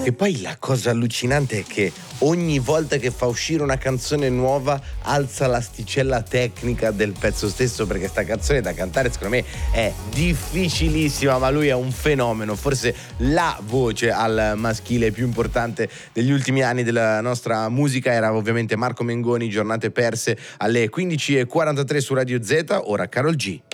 Che poi la cosa allucinante è che ogni volta che fa uscire una canzone nuova alza l'asticella tecnica del pezzo stesso, perché sta canzone da cantare secondo me è difficilissima, ma lui è un fenomeno, forse la voce al maschile più importante degli ultimi anni della nostra musica. Era ovviamente Marco Mengoni, Giornate perse, alle 15:43 su Radio Z. Ora Karol G.